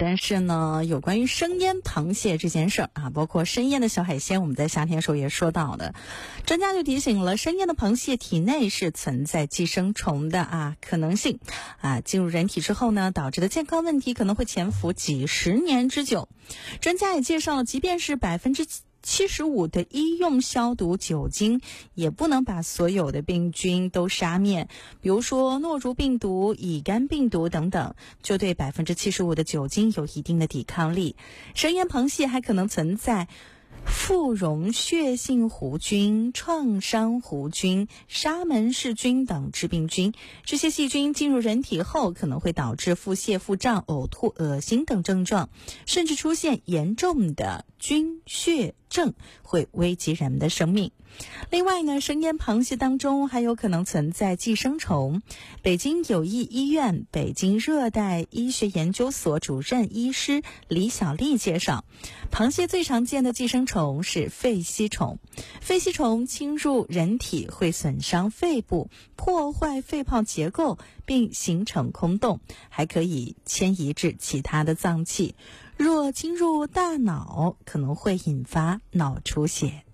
但是呢，有关于生腌螃蟹这件事儿啊，包括生腌的小海鲜，我们在夏天的时候也说到的，专家就提醒了，生腌的螃蟹体内是存在寄生虫的可能性进入人体之后呢，导致的健康问题可能会潜伏几十年之久。专家也介绍了，即便是75%的医用消毒酒精也不能把所有的病菌都杀灭，比如说诺如病毒、乙肝病毒等等，就对75%的酒精有一定的抵抗力。生腌螃蟹还可能存在副溶血性弧菌、创伤弧菌、沙门氏菌等致病菌，这些细菌进入人体后可能会导致腹泻、腹胀、呕吐、恶心等症状，甚至出现严重的菌血症，会危及人们的生命。另外呢，生腌螃蟹当中还有可能存在寄生虫。北京友谊医院北京热带医学研究所主任医师李小丽介绍，螃蟹最常见的寄生虫是肺吸虫。肺吸虫侵入人体会损伤肺部，破坏肺泡结构，并形成空洞，还可以迁移至其他的脏器。若侵入大脑，可能会引发脑出血。